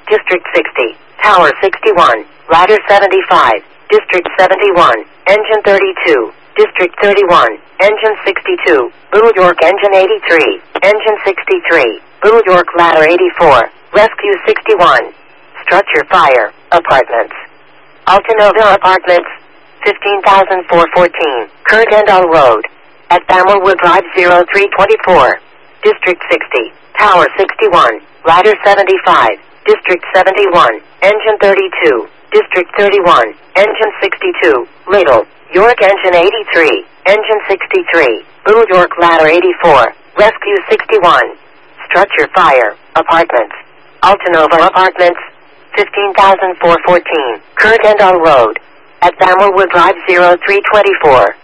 District 60, Tower 61, Ladder 75, District 71, Engine 32, District 31, Engine 62, Little York Engine 83, Engine 63, Little York Ladder 84, Rescue 61. Structure fire, apartments. Altanova Apartments, 15,414, Kurgandal Road, at Bammerwood Drive 0324, District 60, Tower 61, Ladder 75, District 71, Engine 32, District 31, Engine 62, Little York Engine 83, Engine 63, Little York Ladder 84, Rescue 61. Structure fire, apartments. Altanova Apartments, 15,414, Kurgandal Road, at Bammerwood Drive 0324,